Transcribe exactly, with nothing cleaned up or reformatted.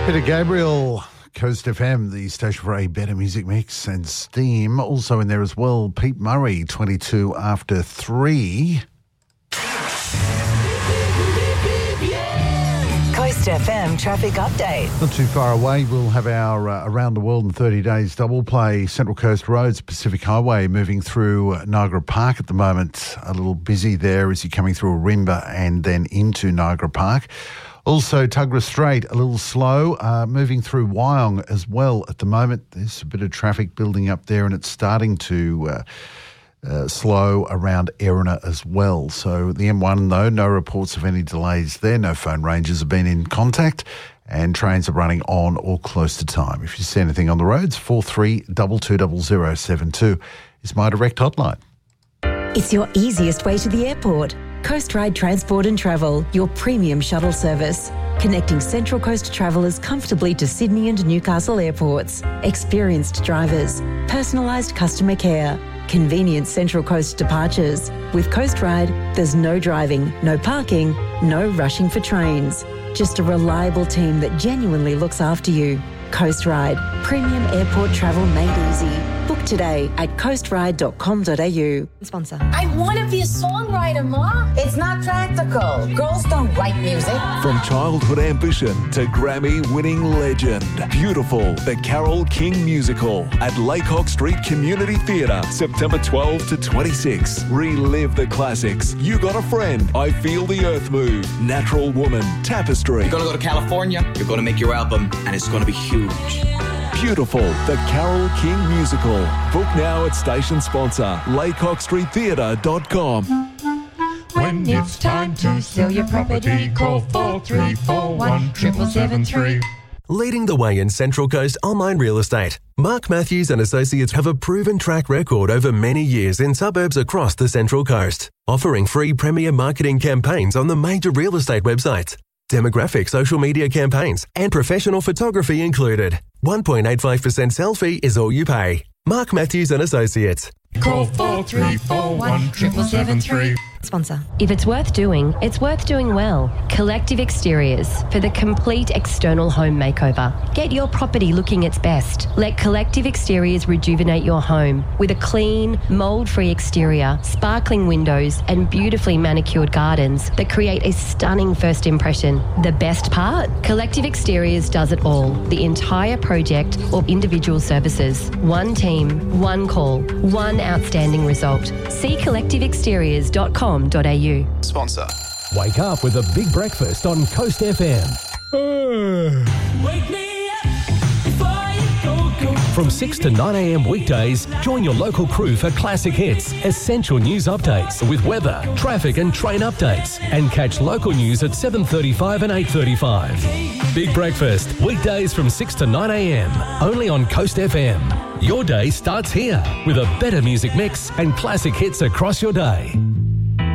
Peter Gabriel, Coast F M, the station for a better music mix, and Steam. Also in there as well, Pete Murray, twenty-two after three. Coast F M traffic update. Not too far away, we'll have our uh, Around the World in thirty days double play. Central Coast Roads, Pacific Highway, moving through uh, Niagara Park at the moment. A little busy there as you're coming through Arimba and then into Niagara Park. Also, Tuggerah Strait, a little slow, uh, moving through Wyong as well at the moment. There's a bit of traffic building up there and it's starting to uh, uh, slow around Erina as well. So the M one, though, no reports of any delays there. No phone rangers have been in contact and trains are running on or close to time. If you see anything on the roads, four three two two zero zero seven two is my direct hotline. It's your easiest way to the airport. Coast Ride Transport and Travel, your premium shuttle service, connecting Central Coast travellers comfortably to Sydney and Newcastle airports. Experienced drivers, personalised customer care, convenient Central Coast departures. With Coast Ride, there's no driving, no parking, no rushing for trains. Just a reliable team that genuinely looks after you. Coast Ride, premium airport travel made easy. Book today at coast ride dot com dot a u. Sponsor. I want to be a songwriter, Ma. It's not practical. Girls don't write music. From childhood ambition to Grammy-winning legend. Beautiful, the Carole King musical at Laycock Street Community Theatre, September twelfth to twenty-sixth. Relive the classics. You Got a Friend, I Feel the Earth Move, Natural Woman, Tapestry. You're going to go to California, you're going to make your album, and it's going to be huge. Beautiful, the Carole King musical. Book now at station sponsor, laycock street theatre dot com. When it's time to sell your property, call four three four one, seven seven three. Leading the way in Central Coast online real estate, Mark Matthews and Associates have a proven track record over many years in suburbs across the Central Coast, offering free premier marketing campaigns on the major real estate websites, demographic social media campaigns, and professional photography included. one point eight five percent sell fee is all you pay. Mark Matthews and Associates. Call four three four one, seven seven three. Sponsor. If it's worth doing, it's worth doing well. Collective Exteriors for the complete external home makeover. Get your property looking its best. Let Collective Exteriors rejuvenate your home with a clean, mould-free exterior, sparkling windows and beautifully manicured gardens that create a stunning first impression. The best part? Collective Exteriors does it all. The entire project or individual services. One team, one call, one outstanding result. See collective exteriors dot com dot a u. Sponsor. Wake up with a big breakfast on Coast F M. Wake me up before you go, go. From six to nine a m weekdays, join your local crew for classic hits, essential news updates with weather, traffic and train updates, and catch local news at seven thirty-five and eight thirty-five. Big breakfast, weekdays from six to nine a m, only on Coast F M. Your day starts here with a better music mix and classic hits across your day.